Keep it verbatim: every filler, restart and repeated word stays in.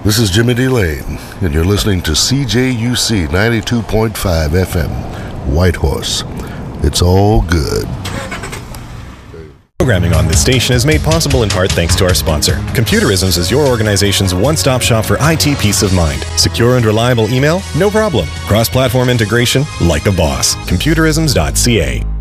This is Jimmy D. Lane, and you're listening to C J U C ninety-two point five F M, Whitehorse. It's all good. Programming on this station is made possible in part thanks to our sponsor. Computerisms is your organization's one-stop shop for I T peace of mind. Secure and reliable email? No problem. Cross-platform integration? Like a boss. Computerisms dot C A.